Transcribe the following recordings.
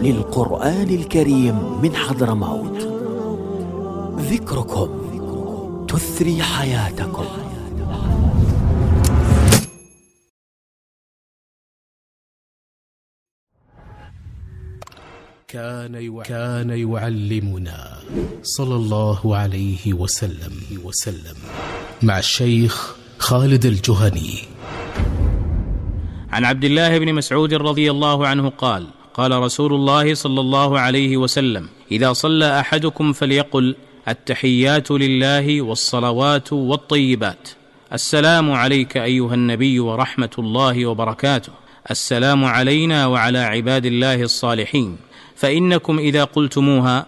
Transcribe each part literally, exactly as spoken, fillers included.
للقرآن الكريم من حضرموت. ذكركم تثري حياتكم. كان يع... كان يعلمنا صلى الله عليه وسلم وسلم مع الشيخ خالد الجهني. عن عبد الله بن مسعود رضي الله عنه قال: قال رسول الله صلى الله عليه وسلم: إذا صلى أحدكم فليقل: التحيات لله والصلوات والطيبات، السلام عليك أيها النبي ورحمة الله وبركاته، السلام علينا وعلى عباد الله الصالحين، فإنكم إذا قلتموها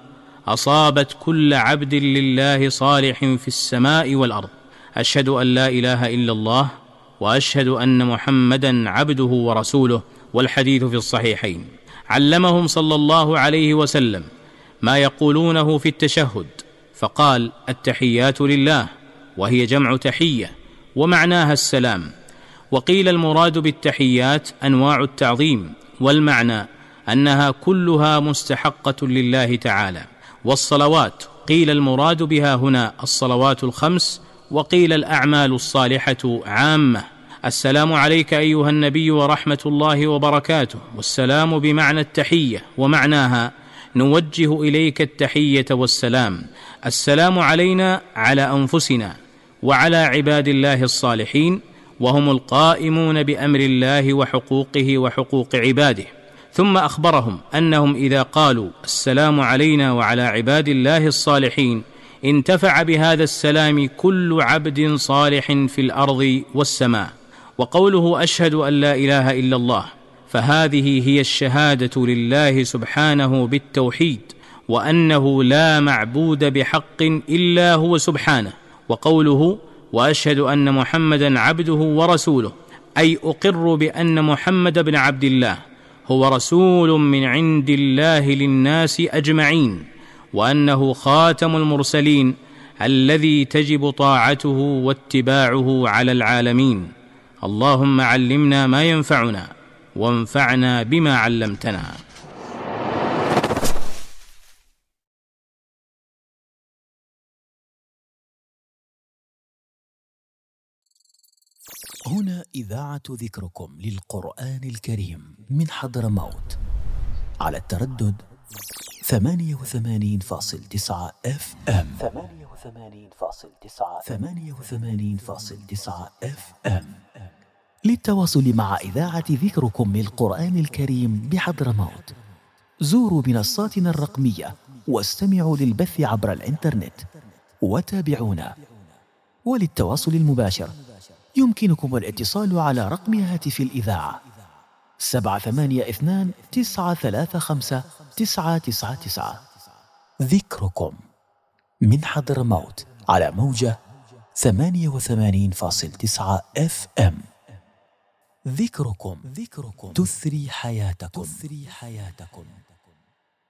أصابت كل عبد لله صالح في السماء والأرض. أشهد أن لا إله إلا الله وأشهد أن محمدا عبده ورسوله. والحديث في الصحيحين. علمهم صلى الله عليه وسلم ما يقولونه في التشهد، فقال: التحيات لله، وهي جمع تحية، ومعناها السلام. وقيل المراد بالتحيات أنواع التعظيم، والمعنى أنها كلها مستحقة لله تعالى. والصلوات قيل المراد بها هنا الصلوات الخمس، وقيل الأعمال الصالحة عامة. السلام عليك أيها النبي ورحمة الله وبركاته، والسلام بمعنى التحية، ومعناها نوجه إليك التحية والسلام. السلام علينا على أنفسنا وعلى عباد الله الصالحين، وهم القائمون بأمر الله وحقوقه وحقوق عباده. ثم أخبرهم أنهم إذا قالوا السلام علينا وعلى عباد الله الصالحين انتفع بهذا السلام كل عبد صالح في الأرض والسماء. وقوله أشهد أن لا إله إلا الله، فهذه هي الشهادة لله سبحانه بالتوحيد، وأنه لا معبود بحق إلا هو سبحانه. وقوله وأشهد أن محمدا عبده ورسوله، أي أقر بأن محمد بن عبد الله هو رسول من عند الله للناس أجمعين، وأنه خاتم المرسلين الذي تجب طاعته واتباعه على العالمين. اللهم علمنا ما ينفعنا وانفعنا بما علمتنا. هنا إذاعة ذكركم للقرآن الكريم من حضرموت على التردد ثمانية وثمانين فاصل تسعة اف ام ثمانية وثمانين فاصل تسعة ثمانية وثمانين فاصل تسعة اف ام. للتواصل مع إذاعة ذكركم للقرآن الكريم بحضرموت زوروا منصاتنا الرقمية واستمعوا للبث عبر الإنترنت وتابعونا. وللتواصل المباشر يمكنكم الاتصال على رقم هاتف الإذاعة سبعة ثمانية اثنان تسعة ثلاثة خمسة تسعة تسعة تسعة. ذكركم من حضرموت على موجة ثمانية وثمانين فاصل تسعة اف ام. ذكركم ذكركم تثري حياتكم تثري حياتكم.